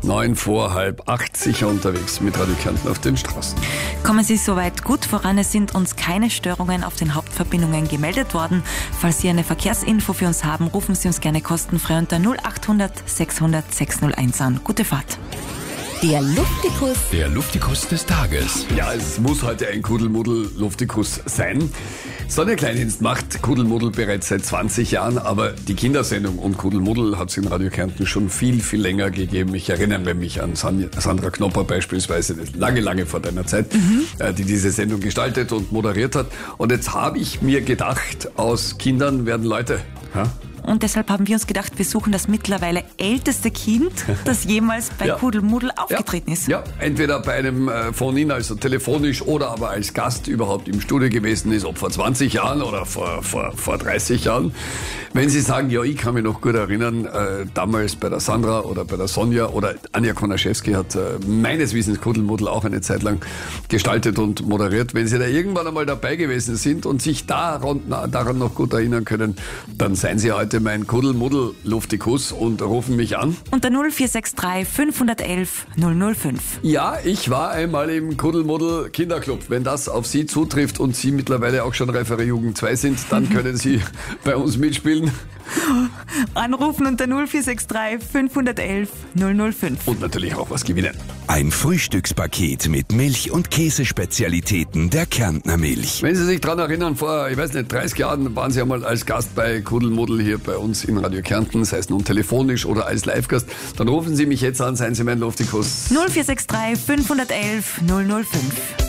9 vor halb 8, sicher unterwegs mit Radio Kärnten auf den Straßen. Kommen Sie soweit gut voran. Es sind uns keine Störungen auf den Hauptverbindungen gemeldet worden. Falls Sie eine Verkehrsinfo für uns haben, rufen Sie uns gerne kostenfrei unter 0800 600 601 an. Gute Fahrt. Der Luftikus. Der Luftikus des Tages. Ja, es muss heute ein Kuddelmuddel-Luftikus sein. Sonja-Kleindienst macht Kuddelmuddel bereits seit 20 Jahren, aber die Kindersendung und Kuddelmuddel hat es in Radio Kärnten schon viel, viel länger gegeben. Ich erinnere mich an Sandra Knopper beispielsweise, lange vor deiner Zeit, die diese Sendung gestaltet und moderiert hat. Und jetzt habe ich mir gedacht, aus Kindern werden Leute. Ja? Und deshalb haben wir uns gedacht, wir suchen das mittlerweile älteste Kind, das jemals bei Kuddelmuddel aufgetreten ist. Ja, entweder bei einem von Ihnen, also telefonisch, oder aber als Gast überhaupt im Studio gewesen ist, ob vor 20 Jahren oder vor 30 Jahren. Wenn Sie sagen, ja, ich kann mich noch gut erinnern, damals bei der Sandra oder bei der Sonja oder Anja Konaschewski hat meines Wissens Kuddelmuddel auch eine Zeit lang gestaltet und moderiert. Wenn Sie da irgendwann einmal dabei gewesen sind und sich daran noch gut erinnern können, dann seien Sie heute mein Kuddelmuddel-Luftikus und rufen mich an. Unter 0463 511 005. Ja, ich war einmal im Kuddelmuddel-Kinderclub. Wenn das auf Sie zutrifft und Sie mittlerweile auch schon Reifere Jugend 2 sind, dann können Sie bei uns mitspielen. Anrufen unter 0463 511 005. Und natürlich auch was gewinnen. Ein Frühstückspaket mit Milch- und Käsespezialitäten der Kärntner Milch. Wenn Sie sich daran erinnern, vor, 30 Jahren waren Sie einmal als Gast bei Kuddelmuddel hier bei uns in Radio Kärnten, sei es nun telefonisch oder als Live-Gast, dann rufen Sie mich jetzt an, seien Sie mein Luftikus. 0463 511 005.